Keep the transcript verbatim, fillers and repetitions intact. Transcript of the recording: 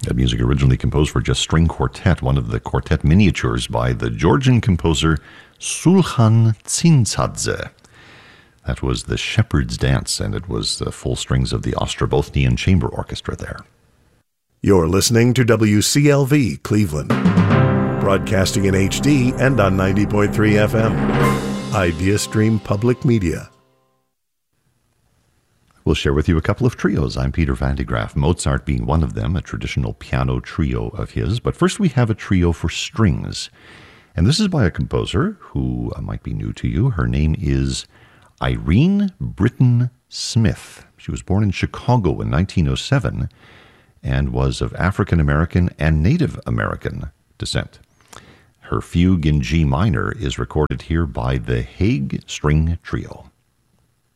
That music originally composed for just string quartet, one of the quartet miniatures by the Georgian composer Sulhan Tsintzadze. That was the Shepherd's Dance, and it was the full strings of the Ostrobothnian Chamber Orchestra there. You're listening to W C L V Cleveland, broadcasting in H D and on ninety point three F M. IdeaStream Public Media. We'll share with you a couple of trios. I'm Peter Van de Graaff, Mozart being one of them, a traditional piano trio of his. But first we have a trio for strings. And this is by a composer who might be new to you. Her name is Irene Britton Smith. She was born in Chicago in nineteen oh seven and was of African American and Native American descent. Her fugue in G minor is recorded here by the Hague String Trio.